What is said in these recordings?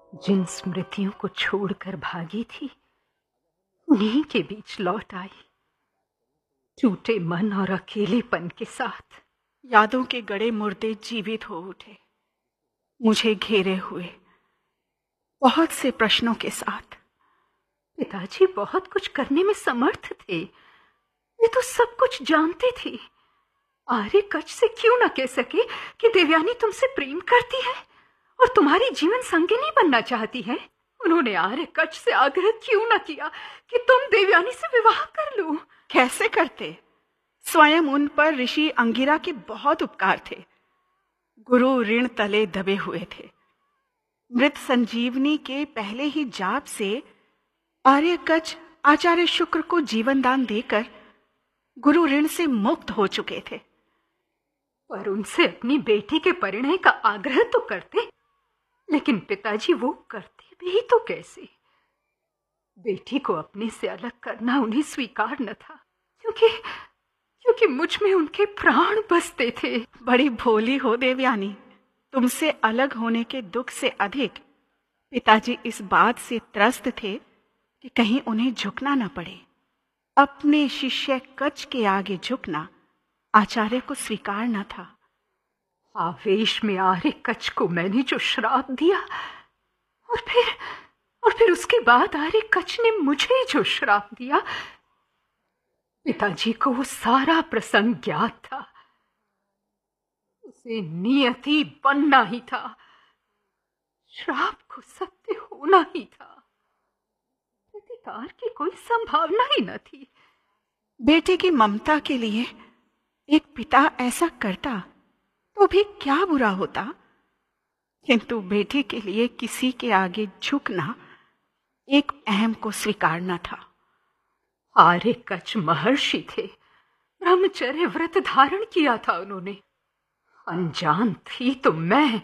जिन स्मृतियों को छोड़कर भागी थी उन्हीं के बीच लौट आई, टूटे मन और अकेलेपन के साथ। यादों के गड़े मुर्दे जीवित हो उठे, मुझे घेरे हुए बहुत से प्रश्नों के साथ। पिताजी बहुत कुछ करने में समर्थ थे, वे तो सब कुछ जानते थे। आर्य कच से क्यों न कह सके कि देवयानी तुमसे प्रेम करती है और तुम्हारी जीवन संगिनी बनना चाहती है? उन्होंने आर्य कच से आग्रह क्यों न किया कि तुम देवयानी से विवाह कर लो? कैसे करते? स्वयं उन पर ऋषि अंगिरा के बहुत उपकार थे। गुरु ऋण तले दबे हुए थे। मृत संजीवनी के पहले ही जाप से आर्य कच आचार्य शुक्र को जीवन दान देकर गुरु ऋण से मुक्त हो चुके थे। पर उनसे अपनी बेटी के परिणय का आग्रह तो करते, लेकिन पिताजी वो करते भी तो कैसे? बेटी को अपने से अलग करना उन्हें स्वीकार न था, क्योंकि मुझ में उनके प्राण बसते थे। बड़ी भोली हो देवयानी, तुमसे अलग होने के दुख से अधिक पिताजी इस बात से त्रस्त थे कि कहीं उन्हें झुकना न पड़े। अपने शिष्य कच के आगे झुकना आचार्य को स्वीकार न था। आवेश में आर्य कच को मैंने जो श्राप दिया, और फिर उसके बाद आर्य कच ने मुझे जो श्राप दिया, पिताजी को वो सारा प्रसंग ज्ञात था। उसे नियति बनना ही था, श्राप को सत्य होना ही था। प्रतिकार की कोई संभावना ही न थी। बेटे की ममता के लिए एक पिता ऐसा करता तो भी क्या बुरा होता, किंतु बेटी के लिए किसी के आगे झुकना एक अहम को स्वीकारना था। आर्य कच महर्षि थे, ब्रह्मचर्य व्रत धारण किया था उन्होंने। अनजान थी तो मैं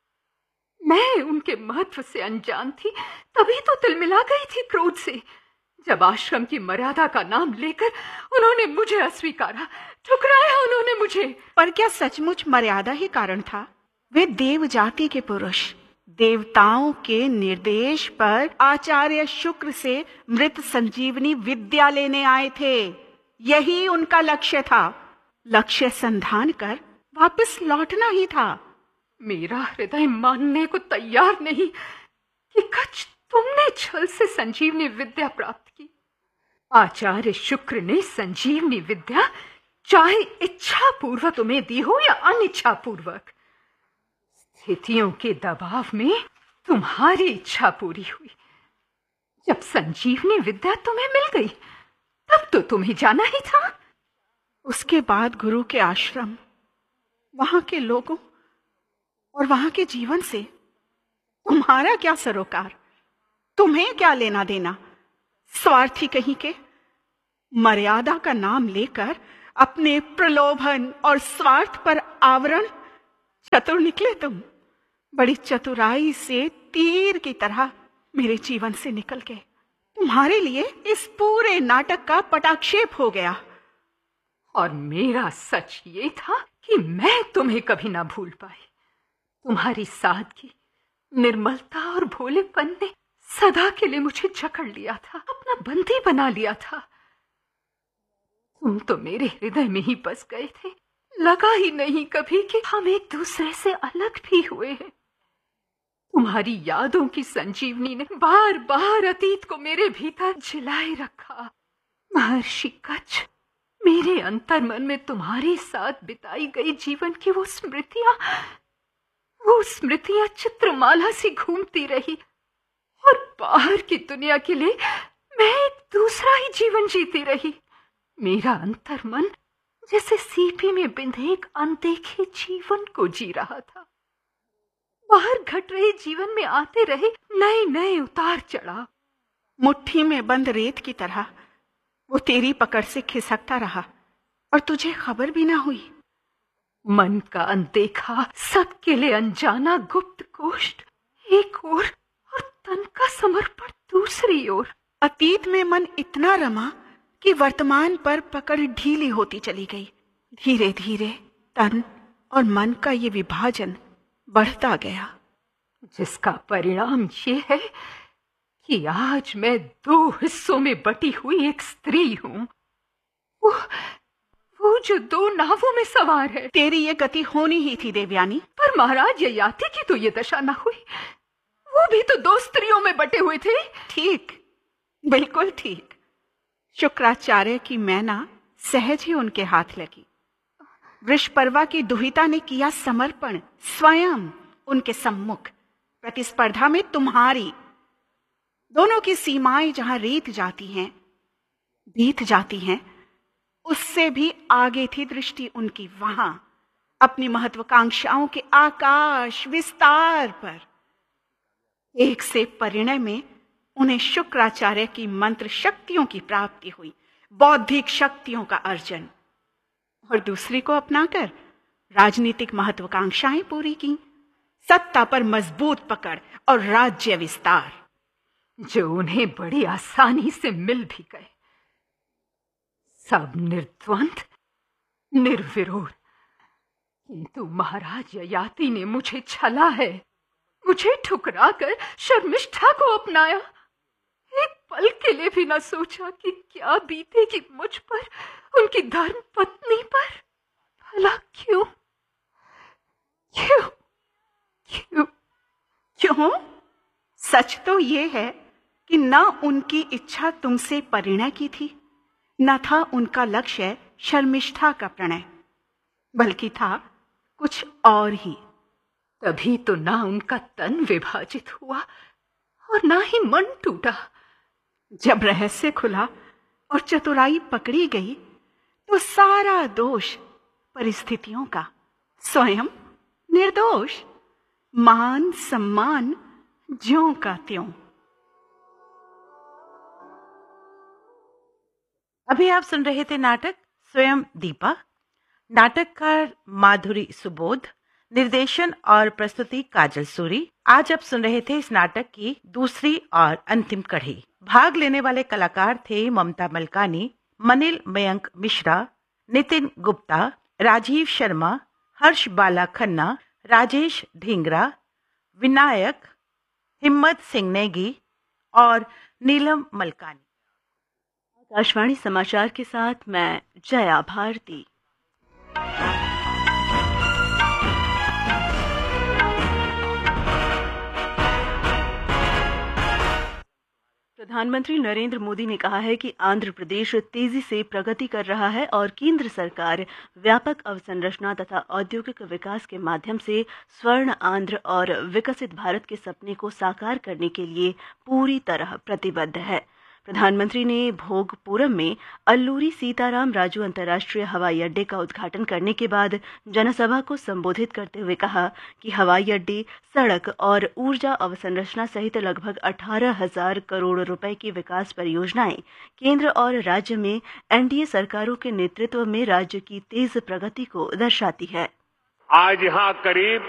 उनके महत्व से अनजान थी, तभी तो तिलमिला गई थी क्रोध से जब आश्रम की मर्यादा का नाम लेकर उन्होंने मुझे अस्वीकारा, ठुकराया उन्होंने मुझे। पर क्या सचमुच मर्यादा ही कारण था? वे देव जाति के पुरुष देवताओं के निर्देश पर आचार्य शुक्र से मृत संजीवनी विद्या लेने आए थे। यही उनका लक्ष्य था। लक्ष्य संधान कर वापस लौटना ही था। मेरा हृदय मानने को तैयार नहीं कि कच तुमने छल से संजीवनी विद्या प्राप्त की। आचार्य शुक्र ने संजीवनी विद्या चाहे इच्छा पूर्वक तुम्हें दी हो या अनिच्छा पूर्वक, स्थितियों के दबाव में तुम्हारी इच्छा पूरी हुई। जब संजीवनी विद्या तुम्हें मिल गई तब तो तुम्हें जाना ही था। उसके बाद गुरु के आश्रम, वहां के लोगों और वहां के जीवन से तुम्हारा क्या सरोकार? तुम्हें क्या लेना देना? स्वार्थी कहीं के। मर्यादा का नाम लेकर अपने प्रलोभन और स्वार्थ पर आवरण। चतुर निकले तुम। बड़ी चतुराई से तीर की तरह मेरे जीवन से निकल गए। तुम्हारे लिए इस पूरे नाटक का पटाक्षेप हो गया। और मेरा सच ये था कि मैं तुम्हें कभी ना भूल पाई। तुम्हारी सादगी, निर्मलता और भोलेपन ने सदा के लिए मुझे जकड़ लिया था, अपना बंदी बना लिया था। तुम तो मेरे हृदय में ही बस गए थे। लगा ही नहीं कभी कि हम एक दूसरे से अलग भी हुए हैं। तुम्हारी यादों की संजीवनी ने बार बार अतीत को मेरे भीतर जिलाए रखा। महर्षि कच, मेरे अंतर्मन में तुम्हारे साथ बिताई गई जीवन की वो स्मृतियां चित्रमाला सी घूमती रही, और बाहर की दुनिया के लिए मैं एक दूसरा ही जीवन जीती रही। मेरा अंतर्मन जैसे सीपी में बिंधे एक अनदेखे जीवन को जी रहा था। बाहर घट रहे जीवन में आते रहे नए नए उतार चढ़ाव। मुट्ठी में बंद रेत की तरह वो तेरी पकड़ से खिसकता रहा और तुझे खबर भी ना हुई। मन का अनदेखा, सबके लिए अनजाना गुप्त कोष्ठ एक ओर और तन का समर्पण दूसरी ओर। अतीत में मन इतना रमा कि वर्तमान पर पकड़ ढीली होती चली गई। धीरे धीरे तन और मन का ये विभाजन बढ़ता गया। जिसका परिणाम ये है कि आज मैं 2 हिस्सों में बटी हुई एक स्त्री हूं। वो जो 2 नावों में सवार है। तेरी ये गति होनी ही थी देवयानी। पर महाराज ययाति की तो ये दशा न हुई। वो भी तो 2 स्त्रियों में बटे हुए थे। ठीक, बिल्कुल ठीक। शुक्राचार्य की मैना सहज ही उनके हाथ लगी। वृषपर्वा की दुहिता ने किया समर्पण स्वयं उनके सम्मुख। प्रतिस्पर्धा में तुम्हारी दोनों की सीमाएं जहां बीत जाती हैं, उससे भी आगे थी दृष्टि उनकी वहां, अपनी महत्वाकांक्षाओं के आकाश विस्तार पर। एक से परिणय में उन्हें शुक्राचार्य की मंत्र शक्तियों की प्राप्ति हुई, बौद्धिक शक्तियों का अर्जन, और दूसरी को अपनाकर राजनीतिक महत्वाकांक्षाएं पूरी की, सत्ता पर मजबूत पकड़ और राज्य विस्तार, जो उन्हें बड़ी आसानी से मिल भी गए। सब निर्द्वंद, निर्विरोध। किंतु महाराज ययाति ने मुझे छला है, मुझे ठुकराकर शर्मिष्ठा को अपनाया। एक पल के लिए भी न सोचा कि क्या बीतेगी मुझ पर, उनकी धर्म पत्नी पर। भला क्यों क्यों क्यों क्यों? सच तो ये है कि न उनकी इच्छा तुमसे परिणय की थी, न था उनका लक्ष्य शर्मिष्ठा का प्रणय, बल्कि था कुछ और ही। तभी तो ना उनका तन विभाजित हुआ और ना ही मन टूटा। जब रहस्य खुला और चतुराई पकड़ी गई तो सारा दोष परिस्थितियों का, स्वयं निर्दोष, मान सम्मान ज्यों का त्यों। अभी आप सुन रहे थे नाटक स्वयं दीपा। नाटककार माधुरी सुबोध, निर्देशन और प्रस्तुति काजल सूरी। आज आप सुन रहे थे इस नाटक की दूसरी और अंतिम कड़ी। भाग लेने वाले कलाकार थे ममता मलकानी, मनिल मयंक मिश्रा, नितिन गुप्ता, राजीव शर्मा, हर्ष बाला खन्ना, राजेश ढींगरा, विनायक, हिम्मत सिंह नेगी और नीलम मलकानी। आकाशवाणी समाचार के साथ मैं जया भारती। प्रधानमंत्री नरेंद्र मोदी ने कहा है कि आंध्र प्रदेश तेजी से प्रगति कर रहा है और केंद्र सरकार व्यापक अवसंरचना तथा औद्योगिक विकास के माध्यम से स्वर्ण आंध्र और विकसित भारत के सपने को साकार करने के लिए पूरी तरह प्रतिबद्ध है। प्रधानमंत्री ने भोगपुरम में अल्लूरी सीताराम राजू अंतर्राष्ट्रीय हवाई अड्डे का उद्घाटन करने के बाद जनसभा को संबोधित करते हुए कहा कि हवाई अड्डे, सड़क और ऊर्जा अवसंरचना सहित लगभग 18,000 करोड़ रुपए की विकास परियोजनाएं केंद्र और राज्य में एनडीए सरकारों के नेतृत्व में राज्य की तेज प्रगति को दर्शाती है। आज यहाँ करीब